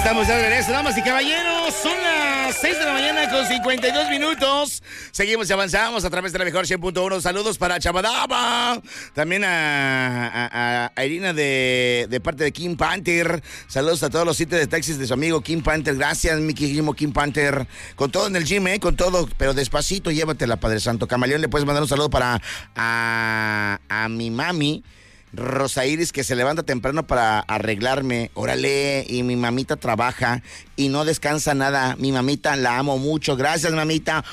estamos de regreso, damas y caballeros. Son las 6 de la mañana con 52 minutos. Seguimos y avanzamos a través de la mejor 100.1. Saludos para Chabadaba. También a Irina de parte de King Panther. Saludos a todos los sitios de taxis de su amigo King Panther. Gracias, mi queridísimo King Panther. Con todo en el gym, con todo, pero despacito, llévatela, Padre Santo. Camaleón, le puedes mandar un saludo para a mi mami Rosa Iris, que se levanta temprano para arreglarme. Órale, y mi mamita trabaja y no descansa nada. Mi mamita la amo mucho. Gracias, mamita.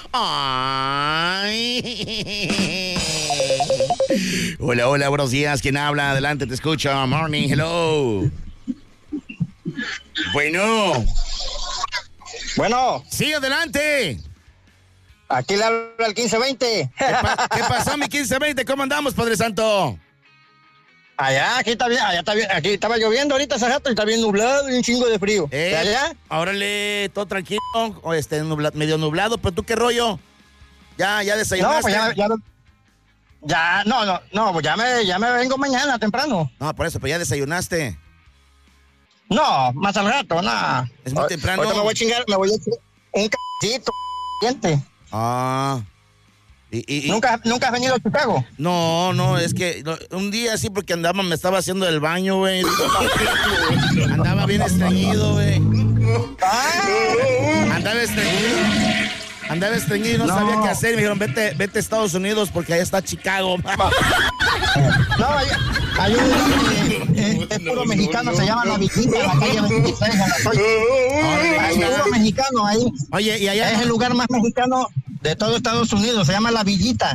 Ay. Hola, hola, buenos días. ¿Quién habla? Adelante, te escucho. Morning, hello. Bueno. Sí, adelante. Aquí le habla el 1520. ¿Qué pasó, mi 1520? ¿Cómo andamos, Padre Santo? Aquí está bien, aquí estaba lloviendo ahorita hace rato y está bien nublado y un chingo de frío. ¿De allá? Órale, todo tranquilo, medio nublado, pero ¿tú qué rollo? ¿Ya desayunaste? No, pues ya me vengo mañana temprano. No, por eso, pues ya desayunaste. No, más al rato, nada. Es muy temprano. Ahorita me voy a echar un cafecito caliente. Ah. ¿Nunca has venido a Chicago? No, es que un día sí, porque me estaba haciendo el baño, güey. Andaba bien estreñido, güey. Andaba estreñido y no sabía qué hacer. Me dijeron, vete a Estados Unidos porque allá está Chicago. No, hay un es puro mexicano, se llama La Villita, la calle 26 en la Soy. Hay puro mexicano ahí. Oye, y allá es el lugar más mexicano de todo Estados Unidos, se llama La Villita.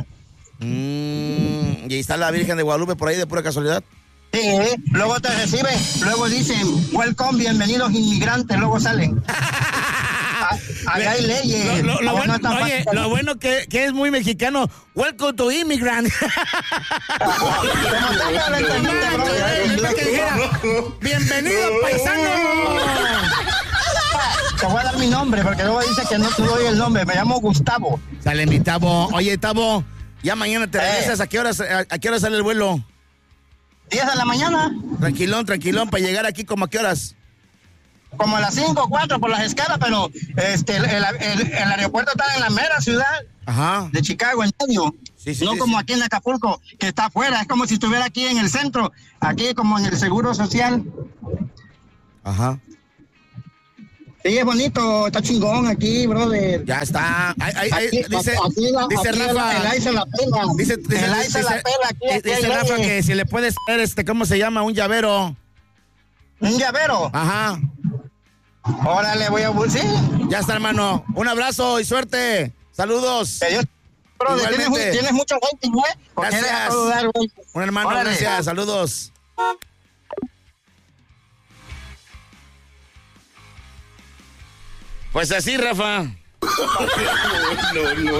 Y ahí está la Virgen de Guadalupe por ahí de pura casualidad. Sí, luego te reciben, luego dicen, welcome, bienvenidos inmigrantes, luego salen. Allá hay leyes. Lo bueno que es muy mexicano. Welcome to immigrant. Bienvenido, paisano. Te voy a dar mi nombre porque luego dice que no te doy el nombre. Me llamo Gustavo. Sale mi Tavo. Oye, Tavo, ya mañana te regresas. ¿A qué hora sale el vuelo? 10 de la mañana. Tranquilón, para llegar aquí como a qué horas. Como a las 5 o 4 por las escalas, pero el aeropuerto está en la mera ciudad. Ajá. De Chicago, en medio. No como aquí en Acapulco, que está afuera. Es como si estuviera aquí en el centro, aquí como en el Seguro Social. Ajá. Sí, es bonito, está chingón aquí, brother. Ya está. Dice Rafa. El se la pela. Dice Rafa que si le puedes traer ¿cómo se llama? Un llavero. ¿Un llavero? Ajá. Órale, voy a buscar. ¿Sí? Ya está, hermano. Un abrazo y suerte. Saludos. Tienes mucho rating, güey. Gracias. Un hermano, órale. Gracias. Saludos. Pues así, Rafa. No.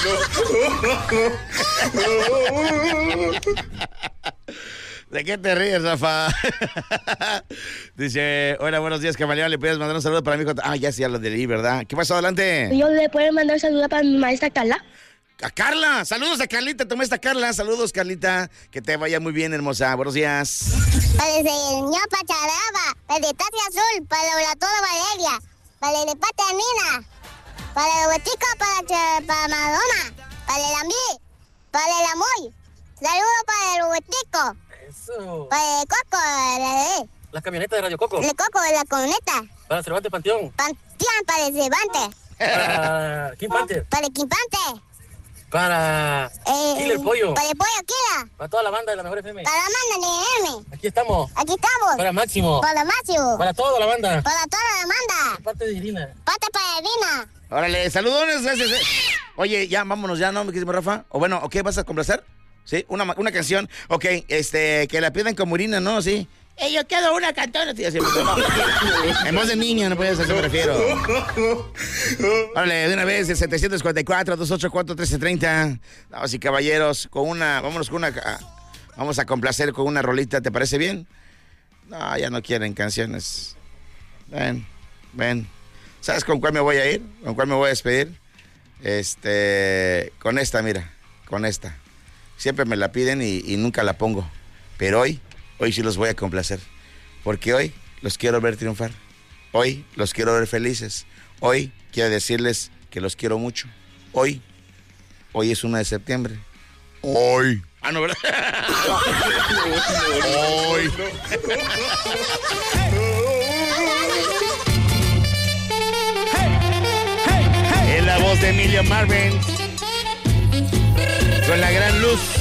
¿De qué te ríes, Rafa? Dice, hola, buenos días, camaleón. ¿Le puedes mandar un saludo para mi hijo? Ya lo leí, ¿verdad? ¿Qué pasó? Adelante. ¿Yo le puedo mandar un saludo para mi maestra Carla? A Carla. Saludos a Carlita, tu maestra Carla. Saludos, Carlita. Que te vaya muy bien, hermosa. Buenos días. Para el señor Pacharaba, para el de Taxi Azul, para el laboratorio Valeria, para el de Pata Nina, para el Huetico, para Madonna, para el Ambi, para el Amoy. Saludos para el Huetico. Eso. Para el Coco, la camioneta de Radio Coco. El Coco de la camioneta. Para Cervantes Panteón. Panteón para el Cervantes. Para King Panther. Para el King Panther. Para Killer Pollo. Para el Pollo Killer. Para toda la banda de la Mejor FM. Para la banda de M. Aquí estamos. Para Máximo. Para Máximo. Para toda la banda. Para toda la banda. De parte de Irina. Parte para Irina. Órale, saludones, gracias. Oye, ya, vámonos, ya, ¿no, mi querido Rafa? O bueno, ¿qué vas a complacer? Sí, una canción. Ok, que la pidan como Irina, ¿no? Sí. Yo quiero una cantona. Sí, así, en voz de niño, no puedes, a eso me refiero. Órale, de una vez, el 744-284-1330. Damas y caballeros, vamos a complacer con una rolita, ¿te parece bien? No, ya no quieren canciones. Ven. ¿Sabes con cuál me voy a ir? ¿Con cuál me voy a despedir? Con esta, mira, con esta. Siempre me la piden y nunca la pongo. Pero hoy sí los voy a complacer. Porque hoy los quiero ver triunfar. Hoy los quiero ver felices. Hoy quiero decirles que los quiero mucho. Hoy es 1 de septiembre. Hoy. Ah, no, ¿verdad? Hoy. Es la voz de Emilio Marvin. Con la gran luz.